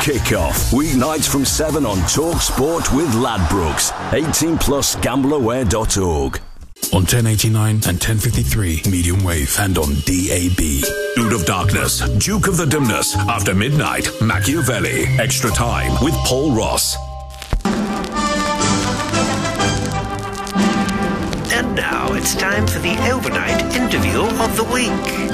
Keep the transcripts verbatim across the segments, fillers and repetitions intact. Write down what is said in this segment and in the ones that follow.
Kickoff, weeknights from seven on Talk Sport with Ladbrokes. eighteen plus gamble aware dot org. On ten eighty-nine and ten fifty-three medium wave and on D A B. Dude of Darkness, Duke of the Dimness, After Midnight, Machiavelli, Extra Time with Paul Ross. And now it's time for the overnight interview of the week.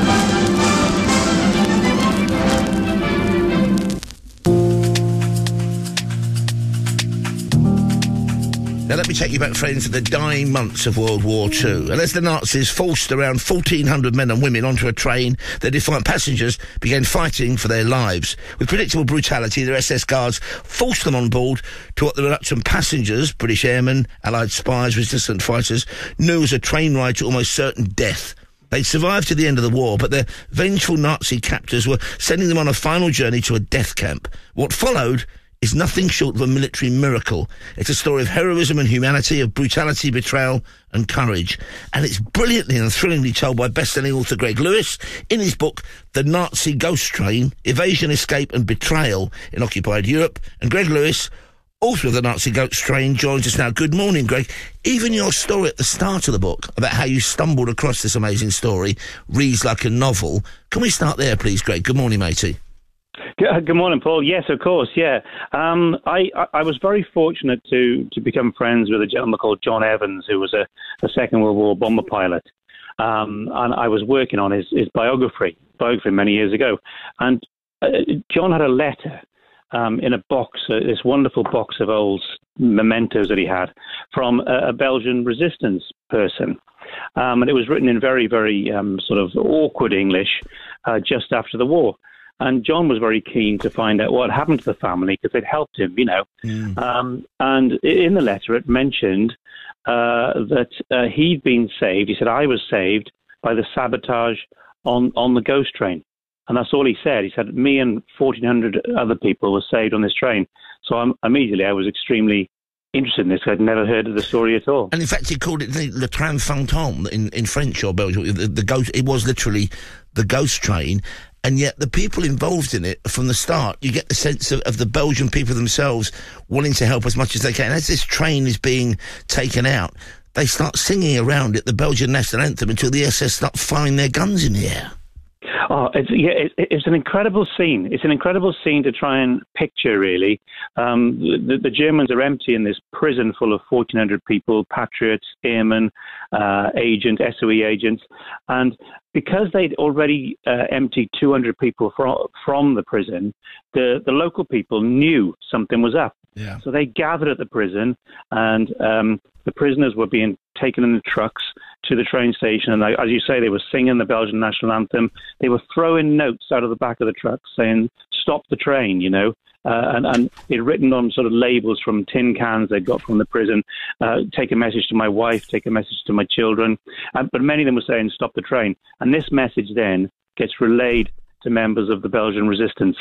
Now, let me take you back, friends, to the dying months of World War Two. And as the Nazis forced around fourteen hundred men and women onto a train, their defiant passengers began fighting for their lives. With predictable brutality, their S S guards forced them on board to what the reluctant passengers, British airmen, Allied spies, resistant fighters, knew was a train ride to almost certain death. They survived to the end of the war, but their vengeful Nazi captors were sending them on a final journey to a death camp. What followed is nothing short of a military miracle. It's a story of heroism and humanity, of brutality, betrayal and courage. And it's brilliantly and thrillingly told by best-selling author Greg Lewis in his book The Nazi Ghost Train, Evasion, Escape and Betrayal in Occupied Europe. And Greg Lewis, author of The Nazi Ghost Train, joins us now. Good morning, Greg. Even your story at the start of the book about how you stumbled across this amazing story reads like a novel. Can we start there, please, Greg? Good morning, matey. Good morning, Paul. Yes, of course, yeah. Um, I, I was very fortunate to, to become friends with a gentleman called John Evans, who was a, a Second World War bomber pilot. Um, and I was working on his, his biography, biography many years ago. And uh, John had a letter um, in a box, uh, this wonderful box of old mementos that he had from a, a Belgian resistance person. Um, and it was written in very, very um, sort of awkward English uh, just after the war. And John was very keen to find out what happened to the family because they'd helped him, you know. Mm. Um, and in the letter, it mentioned uh, that uh, he'd been saved. He said, I was saved by the sabotage on, on the ghost train. And that's all he said. He said, me and fourteen hundred other people were saved on this train. So I'm, immediately I was extremely interested in this. I'd never heard of the story at all. And in fact, he called it the, the train fantôme in, in French or Belgium. The, the ghost, it was literally the ghost train. And yet the people involved in it, from the start, you get the sense of, of the Belgian people themselves wanting to help as much as they can. As this train is being taken out, they start singing around it the Belgian national anthem until the S S start firing their guns in the air. Oh, it's, yeah, it, it's an incredible scene. It's an incredible scene to try and picture, really. Um, the, the Germans are emptying this prison full of fourteen hundred people, patriots, airmen, uh, agents, S O E agents. And because they'd already uh, emptied two hundred people from, from the prison, the, the local people knew something was up. Yeah. So they gathered at the prison, and um, the prisoners were being taken in the trucks to the train station. And they, as you say, they were singing the Belgian national anthem. They were throwing notes out of the back of the truck saying, stop the train, you know. Uh, and, and it written on sort of labels from tin cans they'd got from the prison, uh, take a message to my wife, take a message to my children. Uh, but many of them were saying, stop the train. And this message then gets relayed to members of the Belgian resistance.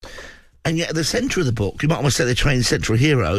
And yet at the centre of the book, you might almost say the train's central hero,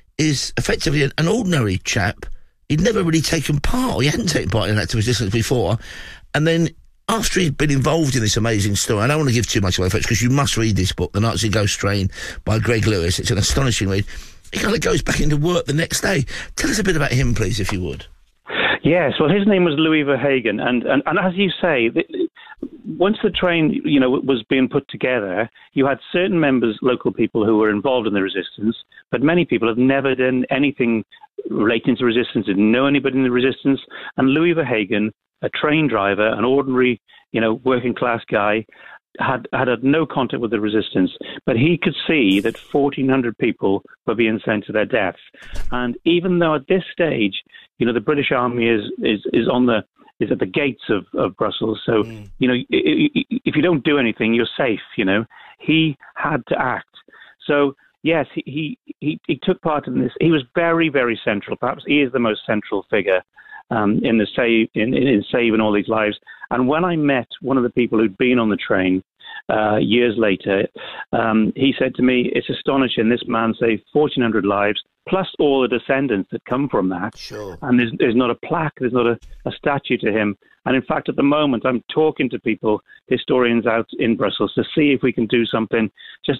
is effectively an, an ordinary chap. He'd never really taken part, he hadn't taken part in active resistance before. And then after he'd been involved in this amazing story, I don't want to give too much away, folks, because you must read this book, The Nazi Ghost Train by Greg Lewis. It's an astonishing read. He kind of goes back into work the next day. Tell us a bit about him, please, if you would. Yes, well, his name was Louis Verhagen, and, and, and as you say, the, once the train, you know, was being put together, you had certain members, local people who were involved in the resistance, but many people had never done anything relating to resistance, didn't know anybody in the resistance, and Louis Verhagen, a train driver, an ordinary, you know, working class guy, had, had had no contact with the resistance, but he could see that fourteen hundred people were being sent to their deaths. And even though at this stage, you know, the British Army is, is, is on the, is at the gates of, of Brussels. So, mm. you know, if you don't do anything, you're safe, you know. He had to act. So, yes, he, he, he took part in this. He was very, very central. Perhaps he is the most central figure um, in the save, in, in saving all these lives. And when I met one of the people who'd been on the train uh, years later, um, he said to me, it's astonishing. This man saved fourteen hundred lives, plus all the descendants that come from that. Sure. And there's, there's not a plaque, there's not a, a statue to him. And in fact, at the moment, I'm talking to people, historians out in Brussels, to see if we can do something just